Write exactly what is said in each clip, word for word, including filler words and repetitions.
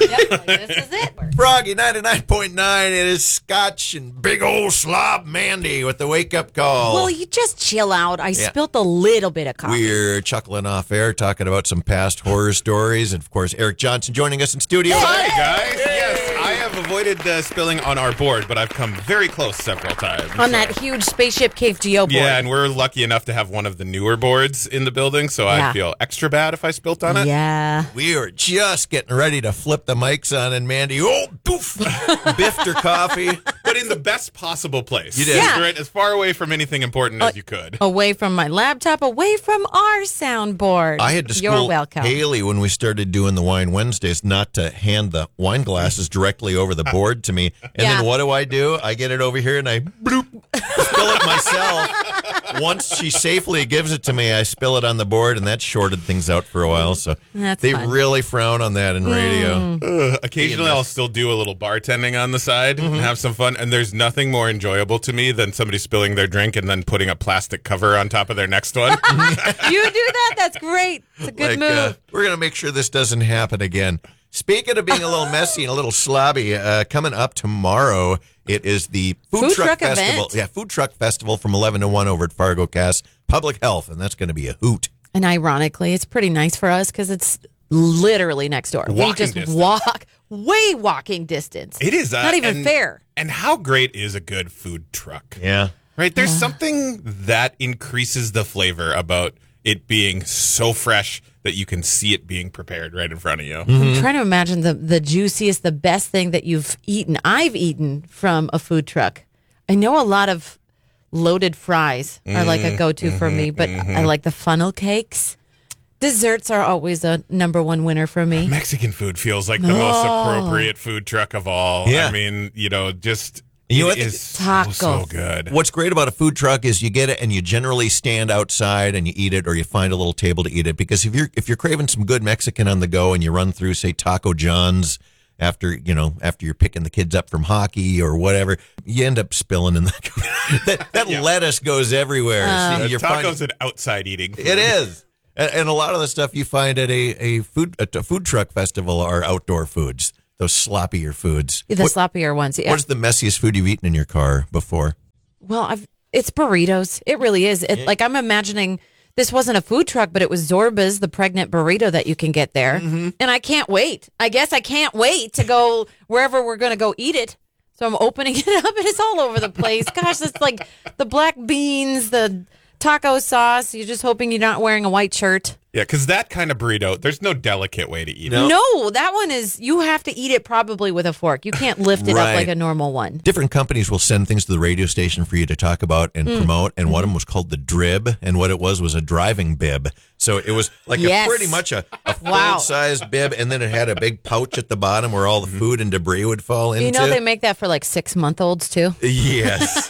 Yep, this is it. Froggy ninety-nine point nine. It is Scotch and big old slob Mandy with the wake-up call. Well, you just chill out. I Yeah. spilt a little bit of coffee. We're chuckling off air, talking about some past horror stories. And, of course, Eric Johnson joining us in studio. Hi, guys. Yes, I have avoided uh, spilling on our board, but I've come very close several times. On that huge Spaceship K F G O board. Yeah, and we're lucky enough to have one of the newer boards in the building, so Yeah. I feel extra bad if I spilt on it. Yeah. We were just getting ready to flip the mics on, and Mandy, oh, poof, biffed her coffee. But in the best possible place. You did. Yeah. Right, as far away from anything important Uh, as you could. Away from my laptop, away from our soundboard. I had to You're school welcome. Haley when we started doing the Wine Wednesdays not to hand the wine glasses directly over the board to me. And Yeah. then what do I do? I get it over here and I bloop, spill it myself. Once she safely gives it to me, I spill it on the board, and that shorted things out for a while. So That's they fun. really frown on that in radio. Ugh, occasionally, I'll still do a little bartending on the side Mm-hmm. and have some fun. And there's nothing more enjoyable to me than somebody spilling their drink and then putting a plastic cover on top of their next one. You do that? That's great. It's a good Like, move. uh, we're going to make sure this doesn't happen again. Speaking of being a little messy and a little slobby, uh, coming up tomorrow, it is the Food, Food Truck, Truck Festival. event. Yeah, Food Truck Festival from eleven to one over at Fargo Cass Public Health, and that's going to be a hoot. And ironically, it's pretty nice for us because it's literally next door. we Walking just distance. walk, way walking distance. It is uh, not even and- fair. And how great is a good food truck? Yeah. Right? There's something that increases the flavor about it being so fresh that you can see it being prepared right in front of you. I'm trying to imagine the, the juiciest, the best thing that you've eaten. I've eaten from a food truck. I know a lot of loaded fries are like a go-to for me, but I like the funnel cakes. Desserts are always a number one winner for me. Mexican food feels like the most appropriate food truck of all. Yeah. I mean, you know, just You know it what? is so, Tacos. so good. What's great about a food truck is you get it and you generally stand outside and you eat it, or you find a little table to eat it. Because if you're if you're craving some good Mexican on the go and you run through, say, Taco John's after you know after you're picking the kids up from hockey or whatever, you end up spilling in the that that Yeah. lettuce goes everywhere. Uh, See, Uh, you're tacos finding- and outside eating. Food. it is. And, and a lot of the stuff you find at a, a food at a food truck festival are outdoor foods, those sloppier foods. The What- sloppier ones. Yeah. What's the messiest food you've eaten in your car before? Well, I've it's burritos. It really is. It, like I'm imagining this wasn't a food truck, but it was Zorba's, the pregnant burrito that you can get there. Mm-hmm. And I can't wait. I guess I can't wait to go wherever we're going to go eat it. So I'm opening it up and it's all over the place. Gosh, it's like the black beans, the taco sauce. You're just hoping you're not wearing a white shirt. Yeah, because that kind of burrito, there's no delicate way to eat No. it. No, that one is, you have to eat it probably with a fork. You can't lift it Right. up like a normal one. Different companies will send things to the radio station for you to talk about and Mm. promote, and one of them was called the Drib, and what it was was a driving bib. So it was like Yes. a pretty much a, a Wow. full-sized bib, and then it had a big pouch at the bottom where all the food and debris would fall into. You know, they make that for like six month olds too. Yes.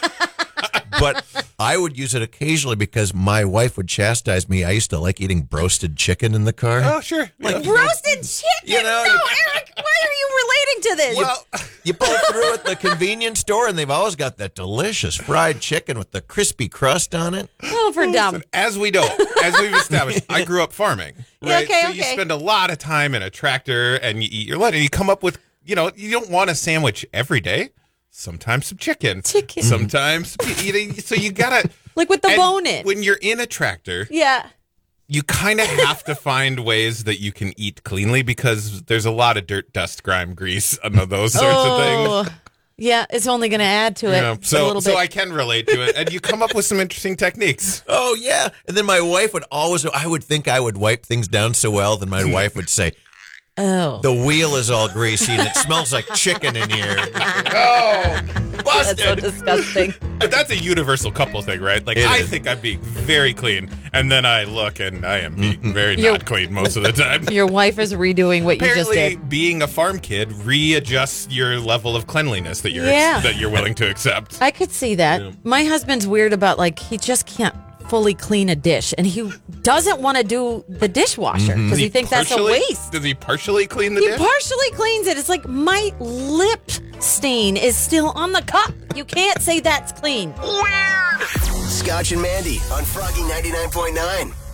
But I would use it occasionally because my wife would chastise me. I used to like eating broasted chicken in the car. Oh, sure. Like, Roasted chicken? You know, no, you- Eric, why are you relating to this? Well, you pull it through at the convenience store, and they've always got that delicious fried chicken with the crispy crust on it. oh, for dumb. As we know, as we've established, I grew up farming. Yeah, Right? okay, so you okay. spend a lot of time in a tractor and you eat your lunch and you come up with, you know, you don't want a sandwich every day. Sometimes some chicken. Chicken. Sometimes, you know, so you gotta. Like with the and bone in. When you're in a tractor, Yeah. you kind of have to find ways that you can eat cleanly because there's a lot of dirt, dust, grime, grease, and those sorts of things. Oh, yeah, it's only going to add to it Yeah, a so, little so bit. I can relate to it, and you come up with some interesting techniques. Oh, yeah. And then my wife would always, I would think I would wipe things down so well, then my wife would say, oh. the wheel is all greasy and it smells like chicken in here. Oh, That's so busted. disgusting. But that's a universal couple thing, right? Like, It I is. think I'm being very clean, and then I look and I am being very You're- not clean most of the time. Your wife is redoing what you just Apparently, did. being a farm kid readjusts your level of cleanliness that you're Yeah. that you're willing to accept. I could see that. Yeah. My husband's weird about, like, he just can't fully clean a dish, and he doesn't want to do the dishwasher because Does he thinks that's a partially- waste. Does he partially clean the He dish? partially cleans it. It's like my lip stain is still on the cup. You can't say that's clean. Scotch and Mandy on Froggy ninety-nine point nine.